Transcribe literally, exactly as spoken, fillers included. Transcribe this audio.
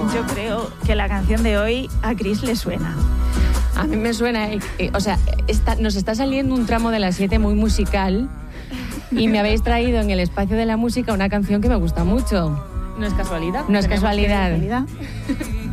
yo creo que la canción de hoy a Chris le suena. A mí me suena, eh, eh, o sea, está, nos está saliendo un tramo de las siete muy musical y me habéis traído en el espacio de la música una canción que me gusta mucho. No es casualidad. No es Tenemos casualidad. que- casualidad.